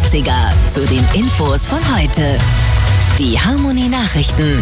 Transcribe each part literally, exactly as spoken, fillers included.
neunzehnhundertsiebziger zu den Infos von heute. Die Harmony Nachrichten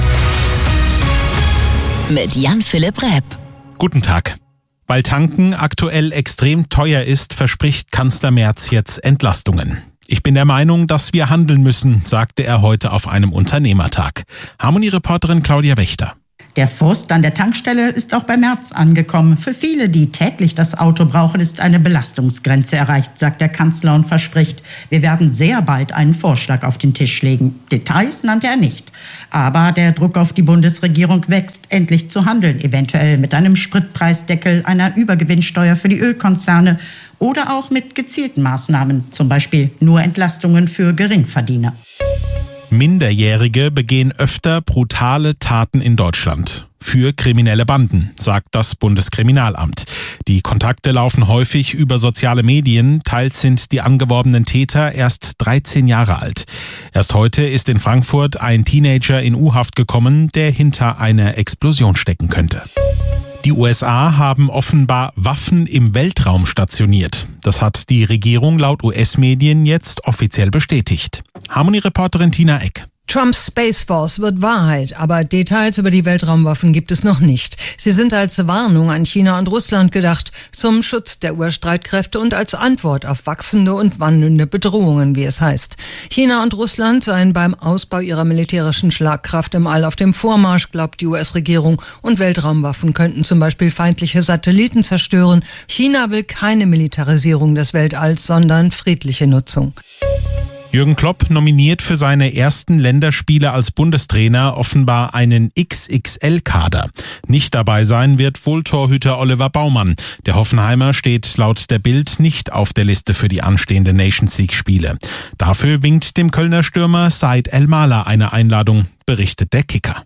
mit Jan-Philipp Repp. Guten Tag. Weil Tanken aktuell extrem teuer ist, verspricht Kanzler Merz jetzt Entlastungen. Ich bin der Meinung, dass wir handeln müssen, sagte er heute auf einem Unternehmertag. Harmony-Reporterin Claudia Wächter. Der Frust an der Tankstelle ist auch bei Merz angekommen. Für viele, die täglich das Auto brauchen, ist eine Belastungsgrenze erreicht, sagt der Kanzler und verspricht, wir werden sehr bald einen Vorschlag auf den Tisch legen. Details nannte er nicht. Aber der Druck auf die Bundesregierung wächst, endlich zu handeln, eventuell mit einem Spritpreisdeckel, einer Übergewinnsteuer für die Ölkonzerne oder auch mit gezielten Maßnahmen, zum Beispiel nur Entlastungen für Geringverdiener. Minderjährige begehen öfter brutale Taten in Deutschland. Für kriminelle Banden, sagt das Bundeskriminalamt. Die Kontakte laufen häufig über soziale Medien. Teils sind die angeworbenen Täter erst dreizehn Jahre alt. Erst heute ist in Frankfurt ein Teenager in U-Haft gekommen, der hinter einer Explosion stecken könnte. Die U S A haben offenbar Waffen im Weltraum stationiert. Das hat die Regierung laut U S-Medien jetzt offiziell bestätigt. Harmony-Reporterin Tina Eck. Trumps Space Force wird Wahrheit, aber Details über die Weltraumwaffen gibt es noch nicht. Sie sind als Warnung an China und Russland gedacht, zum Schutz der Urstreitkräfte und als Antwort auf wachsende und wandelnde Bedrohungen, wie es heißt. China und Russland seien beim Ausbau ihrer militärischen Schlagkraft im All auf dem Vormarsch, glaubt die U S-Regierung, und Weltraumwaffen könnten zum Beispiel feindliche Satelliten zerstören. China will keine Militarisierung des Weltalls, sondern friedliche Nutzung. Jürgen Klopp nominiert für seine ersten Länderspiele als Bundestrainer offenbar einen X X L-Kader. Nicht dabei sein wird wohl Torhüter Oliver Baumann. Der Hoffenheimer steht laut der Bild nicht auf der Liste für die anstehenden Nations League-Spiele. Dafür winkt dem Kölner Stürmer Said El-Maler eine Einladung, berichtet der Kicker.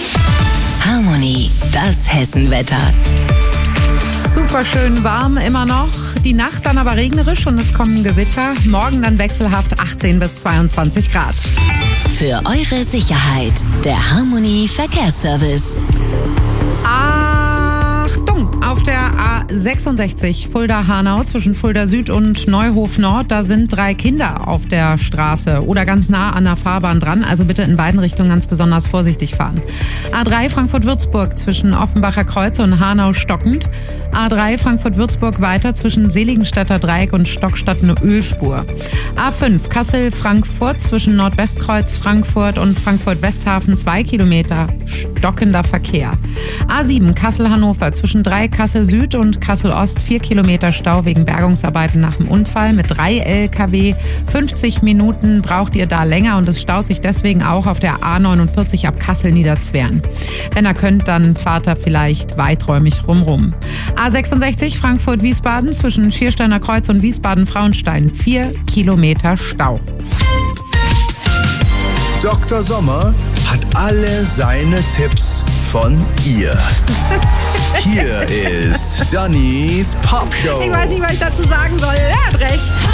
Harmony, das Hessenwetter. Super schön warm immer noch. Die Nacht dann aber regnerisch und es kommen Gewitter. Morgen dann wechselhaft achtzehn bis zweiundzwanzig Grad. Für eure Sicherheit, der Harmony Verkehrsservice. Achtung! Auf der A sechsundsechzig Fulda-Hanau zwischen Fulda Süd und Neuhof Nord, da sind drei Kinder auf der Straße oder ganz nah an der Fahrbahn dran. Also bitte in beiden Richtungen ganz besonders vorsichtig fahren. A drei Frankfurt-Würzburg zwischen Offenbacher Kreuz und Hanau stockend. A drei Frankfurt-Würzburg weiter zwischen Seligenstädter Dreieck und Stockstadt eine Ölspur. A fünf Kassel-Frankfurt zwischen Nordwestkreuz Frankfurt und Frankfurt-Westhafen zwei Kilometer stockender Verkehr. A sieben Kassel-Hannover zwischen drei Kassel Süd und Kassel Ost vier Kilometer Stau wegen Bergungsarbeiten nach dem Unfall mit drei L K W. fünfzig Minuten braucht ihr da länger und es staut sich deswegen auch auf der A neunundvierzig ab Kassel-Niederzwern. Wenn ihr könnt, dann fahrt ihr vielleicht weiträumig rumrum. A sechsundsechzig Frankfurt-Wiesbaden zwischen Schiersteiner Kreuz und Wiesbaden-Frauenstein vier Kilometer Stau. Doktor Sommer hat alle seine Tipps von ihr. Hier ist Dannys Popshow. Ich weiß nicht, was ich dazu sagen soll. Er hat recht.